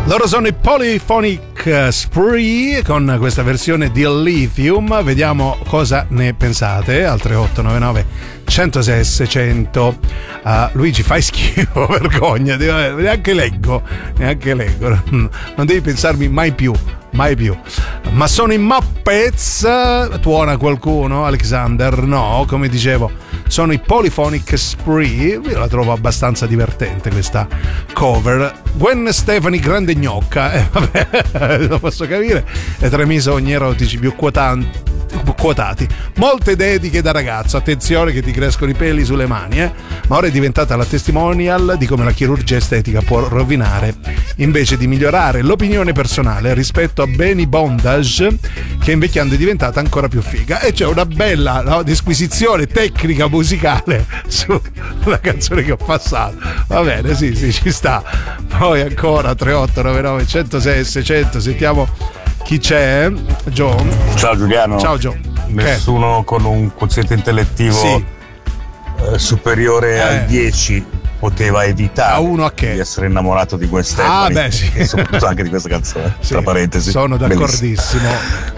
Loro sono i Polyphonic Spree con questa versione di Lithium. Vediamo cosa ne pensate al 3899 106 600. Luigi, fai schifo, vergogna, neanche leggo, non devi pensarmi mai più. Ma sono i Muppets. Tuona qualcuno? Alexander? No, come dicevo, sono i Polyphonic Spree. Io la trovo abbastanza divertente questa cover. Gwen Stefani grande gnocca, vabbè, lo posso capire. E tra i miei sogni erotici più quotati, molte dediche da ragazzo. Attenzione che ti crescono i peli sulle mani, ma ora è diventata la testimonial di come la chirurgia estetica può rovinare invece di migliorare l'opinione personale rispetto a Benny Bondage, che invecchiando è diventata ancora più figa. E c'è una bella disquisizione tecnica musicale sulla canzone che ho passato. Va bene, sì, ci sta. Poi ancora 3899 106 600. Sentiamo chi c'è. John. Ciao Giuliano. Ciao John. Nessuno con un quoziente intellettivo superiore al 10 poteva evitare di essere innamorato di Gwen Stefani. Sì. E soprattutto anche di questa canzone, tra parentesi. Sono d'accordissimo.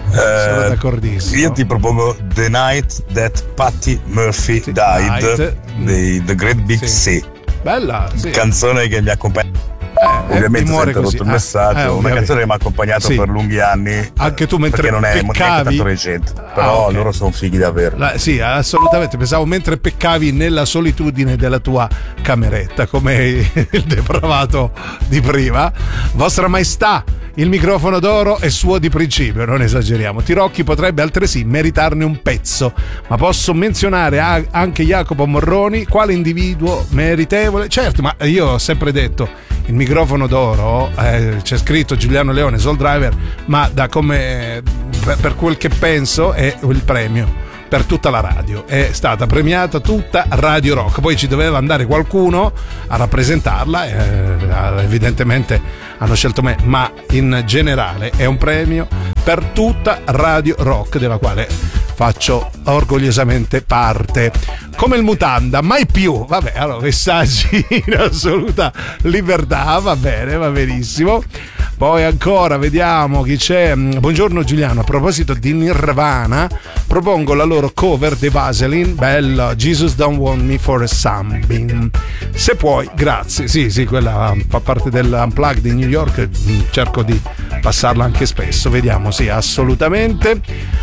Io ti propongo The Night That Patty Murphy Died dei The Great Big Sea. Bella, sì. Canzone che mi accompagna. Ovviamente ho interrotto il messaggio. Una canzone che mi ha accompagnato per lunghi anni. Anche tu mentre perché non è peccavi tanto recente, però loro sono fighi davvero. Sì, assolutamente. Pensavo mentre peccavi nella solitudine della tua cameretta, come il depravato di prima. Vostra Maestà, il microfono d'oro è suo di principio, non esageriamo. Tirocchi potrebbe altresì meritarne un pezzo, ma posso menzionare anche Jacopo Morroni, quale individuo meritevole. Certo, ma io ho sempre detto il microfono d'oro, c'è scritto Giuliano Leone, Soul Driver, ma da come per quel che penso è il premio per tutta la radio. È stata premiata tutta Radio Rock, poi ci doveva andare qualcuno a rappresentarla, evidentemente hanno scelto me, ma in generale è un premio per tutta Radio Rock, della quale faccio orgogliosamente parte. Come il Mutanda, mai più. Vabbè, allora messaggi in assoluta libertà, va bene, va benissimo. Poi ancora vediamo chi c'è. Buongiorno Giuliano, a proposito di Nirvana propongo la loro cover di Vaseline, bella, Jesus Don't Want Me for a Sunbeam, se puoi, grazie. Sì, quella fa parte dell'Unplugged di New York, cerco di passarla anche spesso, vediamo, sì, assolutamente.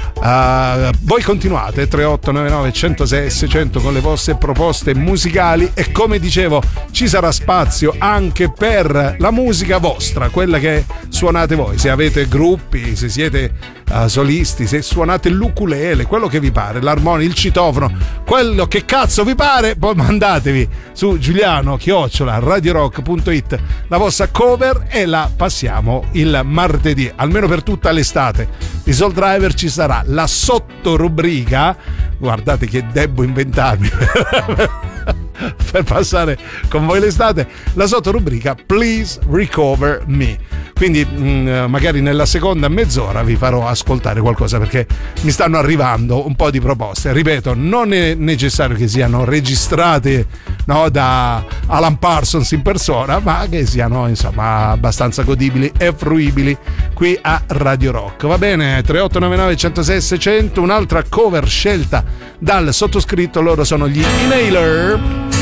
Voi continuate 3899 106 600 con le vostre proposte musicali e come dicevo ci sarà spazio anche per la musica vostra, quella che suonate voi, se avete gruppi, se siete solisti, se suonate l'ukulele, quello che vi pare, l'armonica, il citofono, quello che cazzo vi pare, poi mandatevi su giuliano@radiorock.it la vostra cover e la passiamo il martedì, almeno per tutta l'estate. Di Soul Driver ci sarà la sottorubrica, guardate che devo inventarmi per passare con voi l'estate, la sottorubrica Please Recover Me. Quindi magari nella seconda mezz'ora vi farò ascoltare qualcosa, perché mi stanno arrivando un po' di proposte. Ripeto, non è necessario che siano registrate da Alan Parsons in persona, ma che siano insomma abbastanza godibili e fruibili qui a Radio Rock. Va bene, 3899 106 600, un'altra cover scelta dal sottoscritto, loro sono gli Inhaler.